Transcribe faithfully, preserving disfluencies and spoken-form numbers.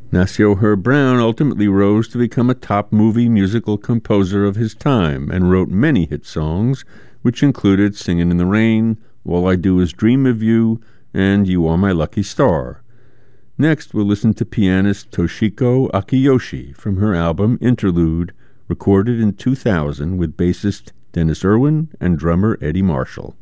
Nacio Herb Brown ultimately rose to become a top movie musical composer of his time and wrote many hit songs, which included Singin' in the Rain, All I Do Is Dream of You, and You Are My Lucky Star. Next, we'll listen to pianist Toshiko Akiyoshi from her album Interlude, recorded in two thousand with bassist Dennis Irwin and drummer Eddie Marshall.